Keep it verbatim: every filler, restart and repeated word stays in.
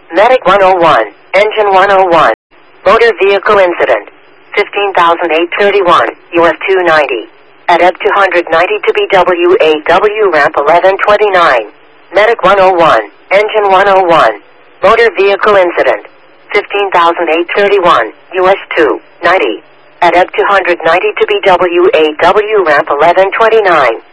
Medic one oh one, Engine one oh one. Motor vehicle incident. fifteen thousand eight hundred thirty-one, U S two ninety. At E B two ninety to B W A W ramp eleven twenty-nine. Medic one oh one, Engine one oh one. Motor vehicle incident. fifteen thousand eight hundred thirty-one, U S two ninety. At E B two ninety to B W A W ramp eleven twenty-nine.